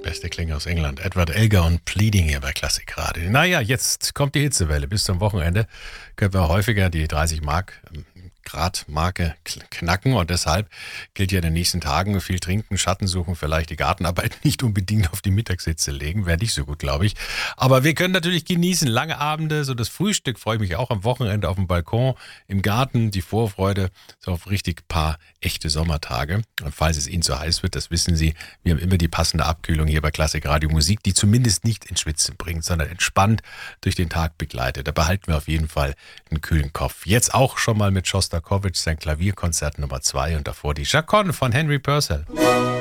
Beste Klinge aus England. Edward Elgar und Pleading hier bei Klassik Radio. Naja, jetzt kommt die Hitzewelle. Bis zum Wochenende können wir häufiger die 30 Grad Marke knacken und deshalb gilt ja in den nächsten Tagen viel trinken, Schatten suchen, vielleicht die Gartenarbeit nicht unbedingt auf die Mittagssitze legen, wäre nicht so gut, glaube ich. Aber wir können natürlich genießen, lange Abende, so das Frühstück freue ich mich auch am Wochenende auf dem Balkon, im Garten, die Vorfreude, so auf richtig paar echte Sommertage. Und falls es Ihnen zu heiß wird, das wissen Sie, wir haben immer die passende Abkühlung hier bei Klassik Radio Musik, die zumindest nicht ins Schwitzen bringt, sondern entspannt durch den Tag begleitet. Da behalten wir auf jeden Fall einen kühlen Kopf. Jetzt auch schon mal mit Schostakowitsch, sein Klavierkonzert Nummer 2 und davor die Chaconne von Henry Purcell.